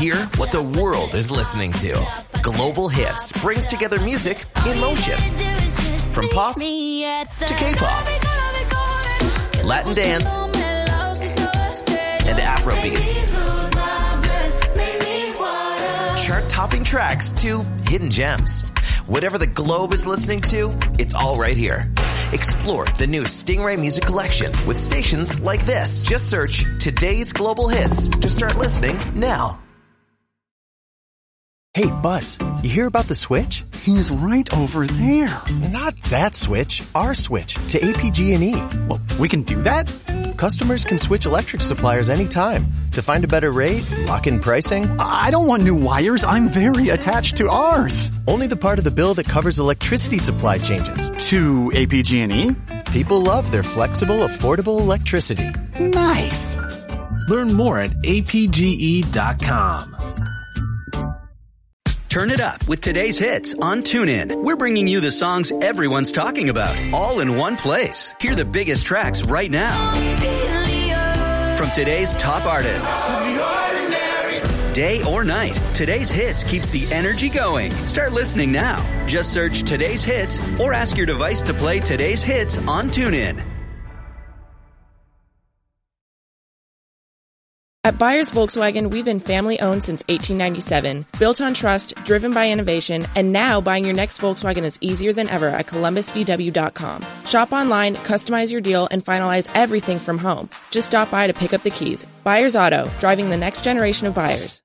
hear what the world is listening to. Global Hits brings together music in motion. From pop to K-pop, Latin dance, and Afro beats. Chart-topping tracks to hidden gems. Whatever the globe is listening to, it's all right here. Explore the new Stingray Music Collection with stations like this. Just search Today's Global Hits to start listening now. Hey, Buzz, you hear about the switch? He's right over there. Not that switch, our switch to APG&E. Well, we can do that? Customers can switch electric suppliers anytime to find a better rate, lock in pricing. I don't want new wires. I'm very attached to ours. Only the part of the bill that covers electricity supply changes. To APG&E? People love their flexible, affordable electricity. Nice. Learn more at apge.com. Turn it up with today's hits on TuneIn. We're bringing you the songs everyone's talking about, all in one place. Hear the biggest tracks right now. From today's top artists. Day or night, today's hits keeps the energy going. Start listening now. Just search Today's Hits or ask your device to play today's hits on TuneIn. At Byers Volkswagen, we've been family-owned since 1897, built on trust, driven by innovation, and now buying your next Volkswagen is easier than ever at ColumbusVW.com. Shop online, customize your deal, and finalize everything from home. Just stop by to pick up the keys. Byers Auto, driving the next generation of buyers.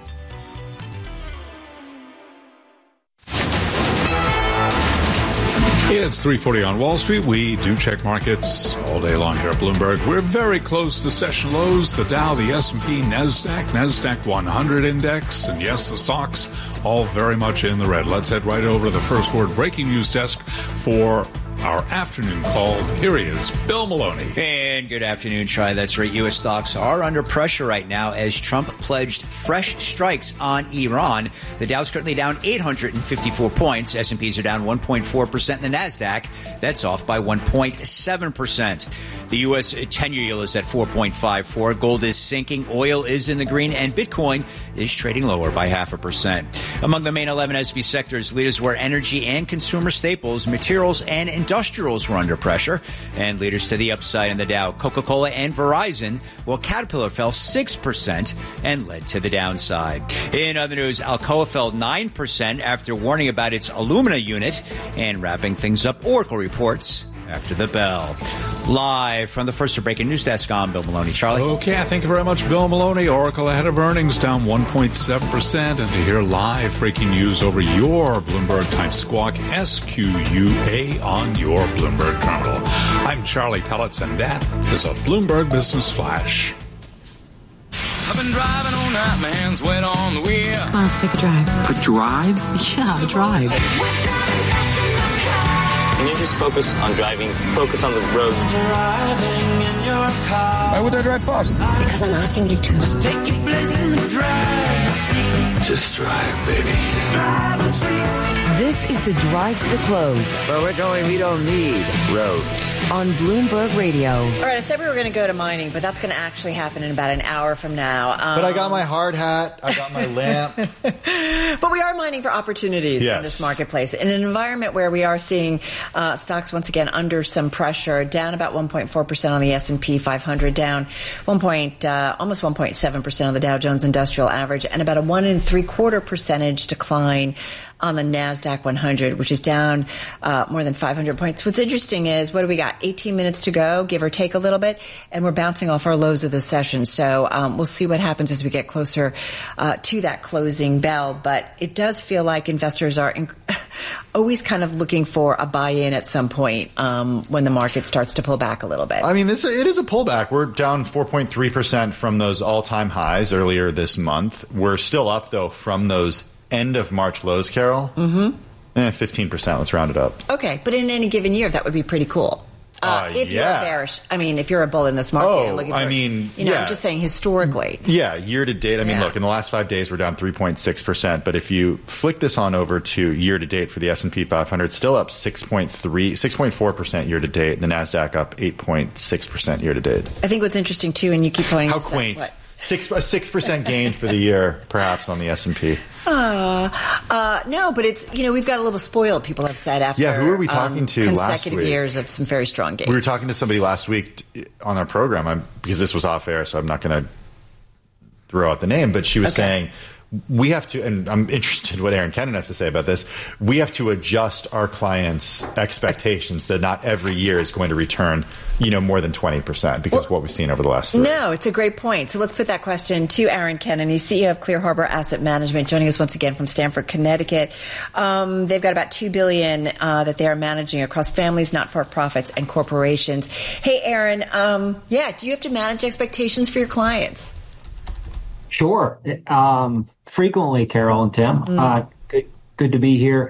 It's 3:40 on Wall Street. We do check markets all day long here at Bloomberg. We're very close to session lows. The Dow, the S&P, NASDAQ 100 index, and yes, the stocks all very much in the red. Let's head right over to the First Word breaking news desk for our afternoon call. Here he is, Bill Maloney. And good afternoon, Shai. That's right. U.S. stocks are under pressure right now as Trump pledged fresh strikes on Iran. The Dow's currently down 854 points. S&Ps are down 1.4%. And the NASDAQ, that's off by 1.7%. The U.S. 10-year yield is at 4.54. Gold is sinking. Oil is in the green. And Bitcoin is trading lower by 0.5%. Among the main 11 S&P sectors, leaders were energy and consumer staples, materials, and industrials were under pressure, and leaders to the upside in the Dow, Coca-Cola and Verizon, while Caterpillar fell 6% and led to the downside. In other news, Alcoa fell 9% after warning about its alumina unit, and wrapping things up, Oracle reports after the bell. Live from the First Breaking News Desk, I'm Bill Maloney. Charlie? Okay, thank you very much, Bill Maloney. Oracle ahead of earnings, down 1.7%. And to hear live breaking news over your Bloomberg Times Squawk, SQUA on your Bloomberg terminal. I'm Charlie Pellets, and that is a Bloomberg Business Flash. I've been driving all night, my hands wet on the wheel. Come on, let's take a drive. A drive? Yeah, a drive. Can you just focus on driving? Focus on the road. Driving in your car. Why would I drive fast? Because I'm asking you to. Just take your place in the driver's seat. Just drive, baby. Driver's seat. This is the Drive to the Close. Where we're going, we don't need roads. On Bloomberg Radio. All right, I said we were going to go to mining, but that's going to actually happen in about an hour from now. But I got my hard hat. I got my lamp. But we are mining for opportunities in this marketplace. In an environment where we are seeing stocks once again under some pressure, down about 1.4% on the S&P 500, down almost 1.7% on the Dow Jones Industrial Average, and about a 1.75% decline on the NASDAQ 100, which is down more than 500 points. What's interesting is, what do we got? 18 minutes to go, give or take a little bit, and we're bouncing off our lows of the session. So we'll see what happens as we get closer to that closing bell. But it does feel like investors are always kind of looking for a buy-in at some point when the market starts to pull back a little bit. I mean, it is a pullback. We're down 4.3% from those all-time highs earlier this month. We're still up, though, from those end of March lows, Carol. 15%. Let's round it up. Okay, but in any given year, that would be pretty cool. If you're bearish, I mean, if you're a bull in this market, I'm just saying historically. Yeah, year to date. I mean, look, in the last 5 days, we're down 3.6%. But if you flick this on over to year to date for the S&P 500, still up 6.4% year to date. The NASDAQ up 8.6% year to date. I think what's interesting, too, and you keep pointing How quaint. A 6% gain for the year, perhaps, on the S&P. No, but it's, we've got a little spoiled, people have said, after who are we talking to last week? Consecutive years of some very strong gains. We were talking to somebody last week on our program, because this was off air, so I'm not going to throw out the name, but she was saying, we have to, and I'm interested in what Aaron Kennan has to say about this, we have to adjust our clients' expectations that not every year is going to return, more than 20%, because of what we've seen over the last 3. No, it's a great point. So let's put that question to Aaron Kennan. He's CEO of Clear Harbor Asset Management, joining us once again from Stamford, Connecticut. They've got about $2 billion that they are managing across families, not-for-profits, and corporations. Hey, Aaron, do you have to manage expectations for your clients? Sure. Frequently, Carol and Tim. Good to be here.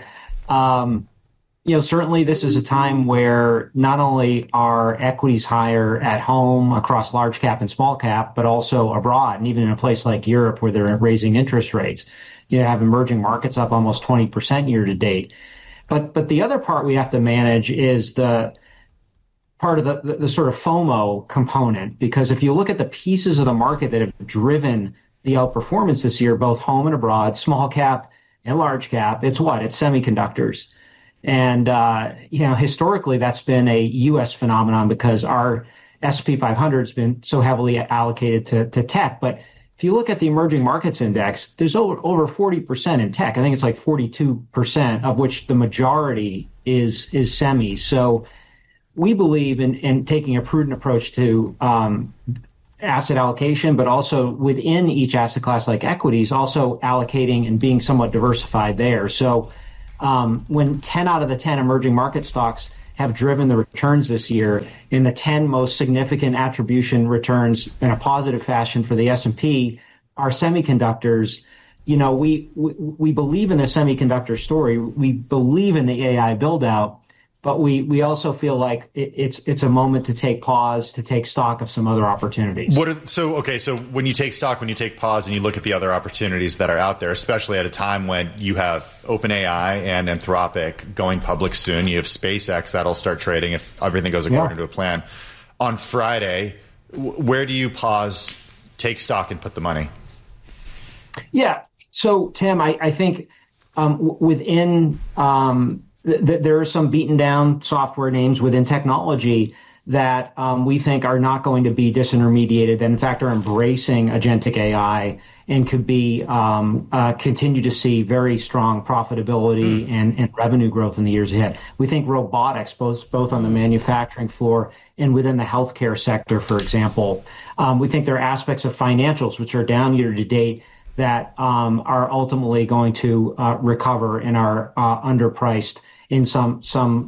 Certainly this is a time where not only are equities higher at home across large cap and small cap, but also abroad, and even in a place like Europe where they're raising interest rates. You have emerging markets up almost 20% year to date. But the other part we have to manage is the part of the sort of FOMO component, because if you look at the pieces of the market that have driven the outperformance this year, both home and abroad, small cap and large cap, it's semiconductors. And, historically that's been a U.S. phenomenon because our S&P 500 has been so heavily allocated to tech. But if you look at the emerging markets index, there's over 40% in tech. I think it's like 42%, of which the majority is semis. So we believe in taking a prudent approach to asset allocation, but also within each asset class like equities, also allocating and being somewhat diversified there. So when 10 out of the 10 emerging market stocks have driven the returns this year, in the 10 most significant attribution returns in a positive fashion for the S&P are semiconductors. We believe in the semiconductor story. We believe in the AI build out. But we also feel like it's a moment to take pause, to take stock of some other opportunities. So when you take stock, when you take pause and you look at the other opportunities that are out there, especially at a time when you have OpenAI and Anthropic going public soon, you have SpaceX that'll start trading if everything goes according to a plan. On Friday, where do you pause, take stock, and put the money? Yeah. So, Tim, I think within there are some beaten down software names within technology that we think are not going to be disintermediated, that in fact are embracing agentic AI and could be continue to see very strong profitability and revenue growth in the years ahead. We think robotics, both on the manufacturing floor and within the healthcare sector, for example. We think there are aspects of financials which are down year to date that are ultimately going to recover and are underpriced in some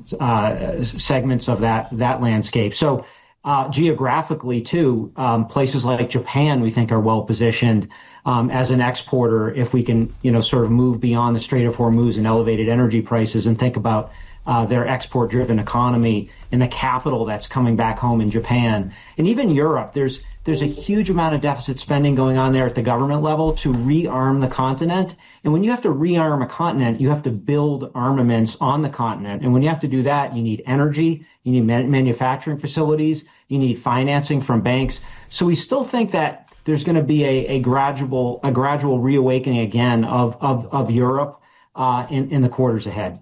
segments of that landscape. So geographically, too, places like Japan we think are well positioned as an exporter if we can sort of move beyond the Strait of Hormuz and elevated energy prices and think about their export-driven economy and the capital that's coming back home in Japan. And even Europe, there's a huge amount of deficit spending going on there at the government level to rearm the continent. And when you have to rearm a continent, you have to build armaments on the continent. And when you have to do that, you need energy, you need manufacturing facilities, you need financing from banks. So we still think that there's going to be a gradual reawakening again of Europe in the quarters ahead.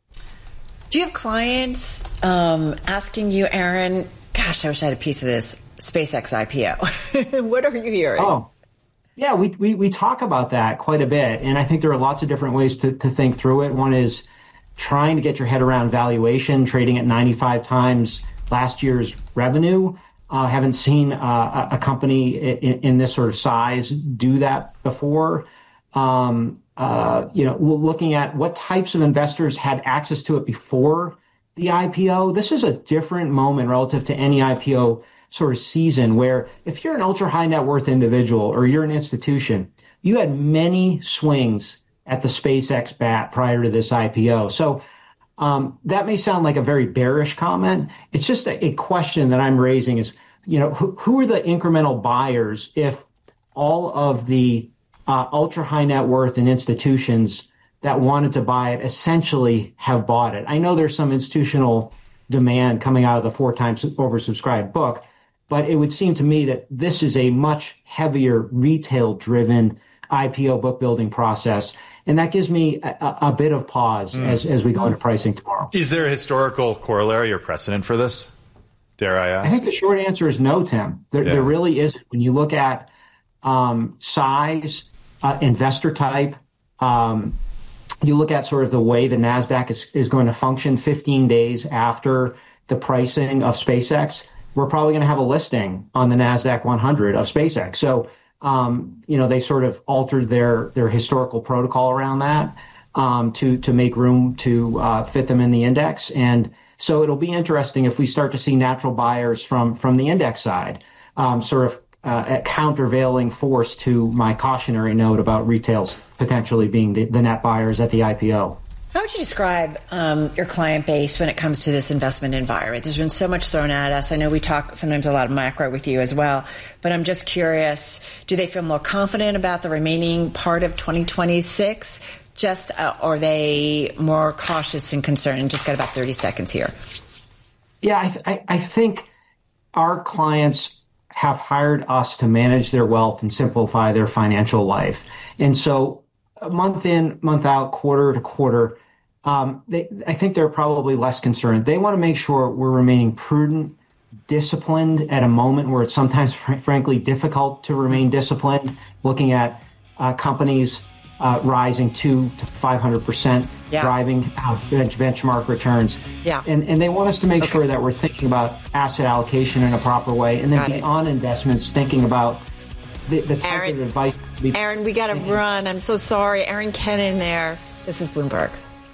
Do you have clients asking you, Aaron, gosh, I wish I had a piece of this SpaceX IPO. What are you hearing? Oh, yeah, we talk about that quite a bit. And I think there are lots of different ways to think through it. One is trying to get your head around valuation, trading at 95 times last year's revenue. Haven't seen a company in this sort of size do that before. Looking at what types of investors had access to it before the IPO. This is a different moment relative to any IPO sort of season where if you're an ultra high net worth individual or you're an institution, you had many swings at the SpaceX bat prior to this IPO. So that may sound like a very bearish comment. It's just a question that I'm raising is, who are the incremental buyers if all of the ultra high net worth and institutions that wanted to buy it essentially have bought it? I know there's some institutional demand coming out of the 4 times oversubscribed book, But it would seem to me that this is a much heavier retail-driven IPO book building process. And that gives me a bit of pause as we go into pricing tomorrow. Is there a historical corollary or precedent for this? Dare I ask? I think the short answer is no, Tim. There really isn't. When you look at size, investor type, you look at sort of the way the NASDAQ is going to function 15 days after the pricing of SpaceX, we're probably going to have a listing on the NASDAQ 100 of SpaceX. So, they sort of altered their historical protocol around that to make room to fit them in the index. And so it'll be interesting if we start to see natural buyers from the index side, sort of a countervailing force to my cautionary note about retails potentially being the net buyers at the IPO. How would you describe your client base when it comes to this investment environment? There's been so much thrown at us. I know we talk sometimes a lot of macro with you as well, but I'm just curious, do they feel more confident about the remaining part of 2026? Or are they more cautious and concerned? Just got about 30 seconds here. Yeah, I think our clients have hired us to manage their wealth and simplify their financial life. And so month in, month out, quarter to quarter, I think they're probably less concerned. They want to make sure we're remaining prudent, disciplined at a moment where it's sometimes, frankly, difficult to remain disciplined, looking at companies rising 200 to 500%, driving benchmark returns. Yeah. And they want us to make sure that we're thinking about asset allocation in a proper way, and then beyond investments, thinking about the type of advice. Aaron, we got to run. I'm so sorry. Aaron Kennan there. This is Bloomberg.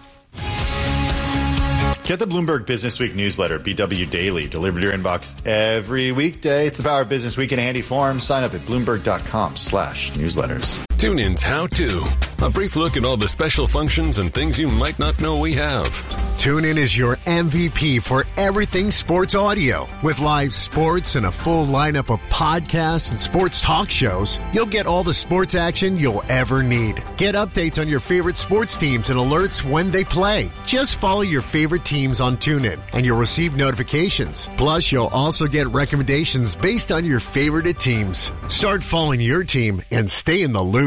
Get the Bloomberg Business Week newsletter, BW Daily, delivered to your inbox every weekday. It's the Power of Business Week in a handy form. Sign up at Bloomberg.com/newsletters. TuneIn's How To. A brief look at all the special functions and things you might not know we have. TuneIn is your MVP for everything sports audio. With live sports and a full lineup of podcasts and sports talk shows, you'll get all the sports action you'll ever need. Get updates on your favorite sports teams and alerts when they play. Just follow your favorite teams on TuneIn and you'll receive notifications. Plus, you'll also get recommendations based on your favorite teams. Start following your team and stay in the loop